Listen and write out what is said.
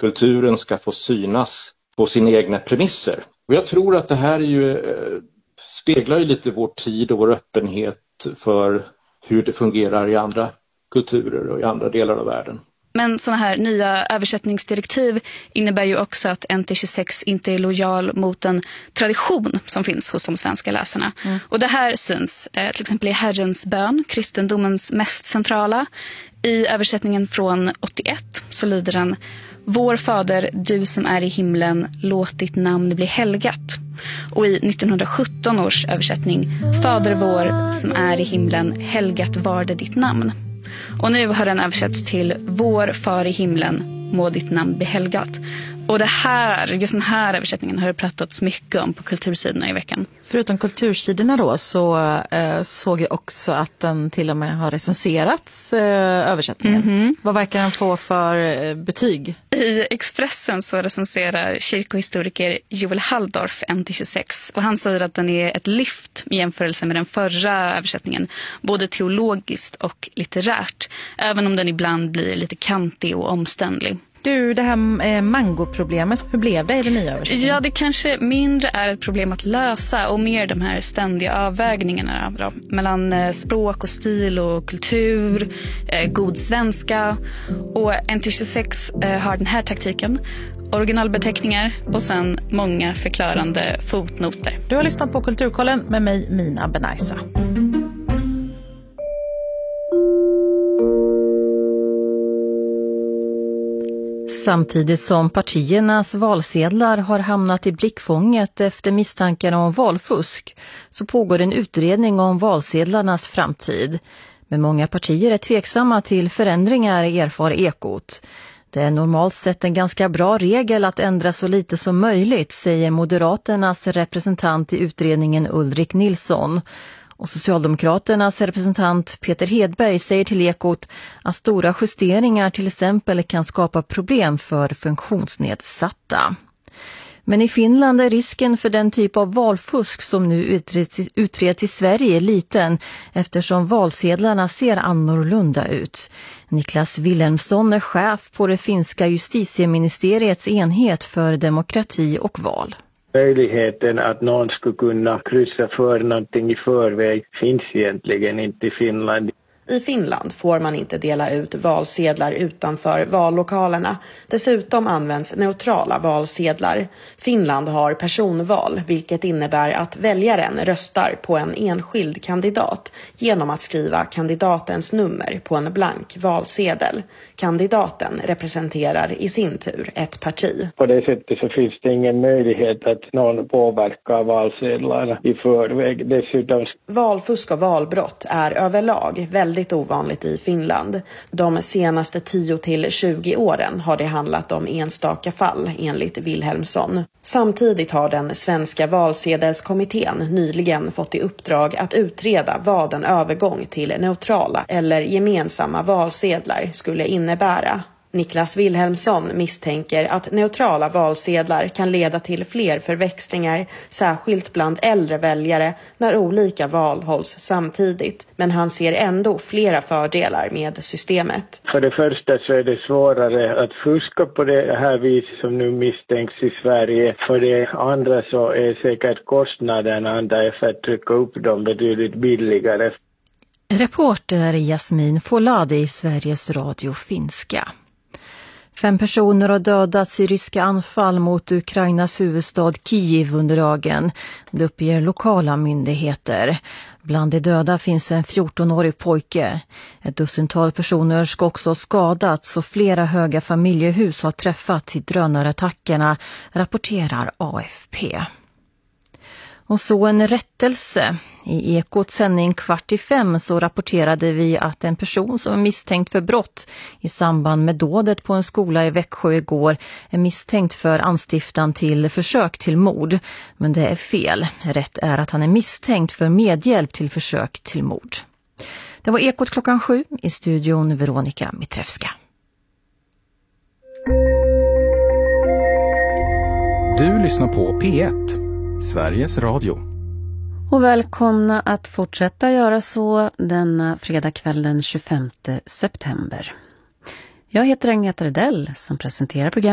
kulturen ska få synas på sina egna premisser. Och jag tror att det här speglar ju lite vår tid och vår öppenhet för hur det fungerar i andra kulturer och i andra delar av världen. Men sådana här nya översättningsdirektiv innebär ju också att NT26 inte är lojal mot en tradition som finns hos de svenska läsarna. Och det här syns till exempel i Herrens bön, kristendomens mest centrala. I översättningen från 81 så lyder den: Vår fader, du som är i himlen, låt ditt namn bli helgat. Och i 1917 års översättning: Fader vår som är i himlen, helgat varde ditt namn. Och nu har den översatts till Vår far i himlen, må ditt namn bli helgat. Och just den här översättningen har det pratats mycket om på kultursidorna i veckan. Förutom kultursidorna då så såg jag också att den till och med har recenserats, översättningen. Vad verkar den få för betyg? I Expressen så recenserar kyrkohistoriker Joel Halldorf NT26 och han säger att den är ett lyft i jämförelse med den förra översättningen, både teologiskt och litterärt, även om den ibland blir lite kantig och omständlig. Du, det här mangoproblemet, hur blev det i den nya översättningen? Ja, det kanske mindre är ett problem att lösa och mer de här ständiga avvägningarna då, mellan språk och stil och kultur, god svenska. Och NT26 har den här taktiken: originalbeteckningar och sen många förklarande fotnoter. Du har lyssnat på Kulturkollen med mig, Mina Benaisa. Samtidigt som partiernas valsedlar har hamnat i blickfånget efter misstankar om valfusk så pågår en utredning om valsedlarnas framtid. Men många partier är tveksamma till förändringar, erfar Ekot. Det är normalt sett en ganska bra regel att ändra så lite som möjligt, säger Moderaternas representant i utredningen Ulrik Nilsson. Och Socialdemokraternas representant Peter Hedberg säger till Ekot att stora justeringar till exempel kan skapa problem för funktionsnedsatta. Men i Finland är risken för den typ av valfusk som nu utreds i Sverige liten eftersom valsedlarna ser annorlunda ut. Niklas Wilhelmsson är chef på det finska justitieministeriets enhet för demokrati och val. Möjligheten att någon skulle kunna kryssa för någonting i förväg finns egentligen inte i Finland. I Finland får man inte dela ut valsedlar utanför vallokalerna. Dessutom används neutrala valsedlar. Finland har personval, vilket innebär att väljaren röstar på en enskild kandidat genom att skriva kandidatens nummer på en blank valsedel. Kandidaten representerar i sin tur ett parti. På det sättet så finns det ingen möjlighet att någon påverkar valsedlarna i förväg. Dessutom... Valfusk och valbrott är överlag väldigt ovanligt i Finland. De senaste 10-20 åren har det handlat om enstaka fall, enligt Wilhelmsson. Samtidigt har den svenska valsedelskommittén nyligen fått i uppdrag att utreda vad en övergång till neutrala eller gemensamma valsedlar skulle innebära. Niklas Wilhelmsson misstänker att neutrala valsedlar kan leda till fler förväxlingar, särskilt bland äldre väljare när olika val hålls samtidigt. Men han ser ändå flera fördelar med systemet. För det första så är det svårare att fuska på det här viset som nu misstänks i Sverige. För det andra så är säkert kostnaderna för att trycka upp dem betydligt billigare. Reporter Jasmin Foladi i Sveriges Radio Finska. 5 personer har dödats i ryska anfall mot Ukrainas huvudstad Kiev under dagen. Det uppger lokala myndigheter. Bland de döda finns en 14-årig pojke. Ett dussintal personer ska också ha skadats och flera höga familjehus har träffats i drönarattackerna, rapporterar AFP. Och så en rättelse. I Ekots sändning 4:45 så rapporterade vi att en person som är misstänkt för brott i samband med dådet på en skola i Växjö igår är misstänkt för anstiftan till försök till mord. Men det är fel. Rätt är att han är misstänkt för medhjälp till försök till mord. Det var Ekot 7:00 i studion Veronica Mitrevska. Du lyssnar på P1, Sveriges Radio. Och välkomna att fortsätta göra så denna fredagkväll den 25 september. Jag heter Agneta Redell som presenterar programmet.